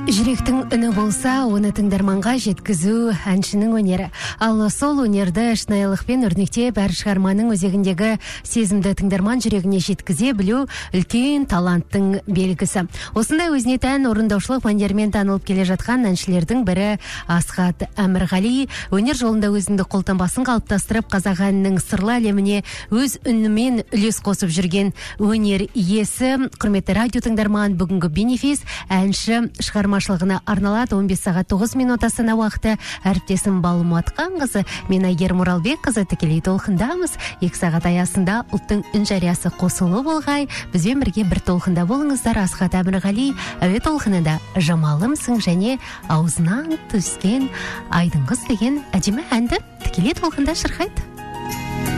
Жүректің үні болса, оны тыңдарманға жеткізу әншінің өнері. Ал сол өнерді шынайылықпен өрнектеп, әр шығарманың өзегіндегі сезімді тыңдарман жүрегіне жеткізе білу үлкен таланттың белгісі. Осындай өзіне тән орындаушылық мәнерімен танылып келе жатқан әншілердің бірі Асхат Әмірғали. Өнер жолында өзіндік қолтаңбасын қалыптастырып, қазақ әнінің сырлы әлеміне өз үнімен үлес қосып жүрген өнер иесі. Құрметті радио тыңдарман, бүгінгі бенефис әнші шығармашылығына арналады. 15 сағат 9 минут астана уақыты. Әріптесім Балым Атқанқызы, мен Айгерім Оралбекқызы тікелей толқындамыз. 2 сағат аясында ұлттың үн жариясы қосылы болғай. Бізбен бірге бір толқында болыңыздар. Асхат Әмірғали әуе толқынында Жамалымсың және аузынан түскен айдың қыз деген әдемі әнді тікелей толқында шырқайды.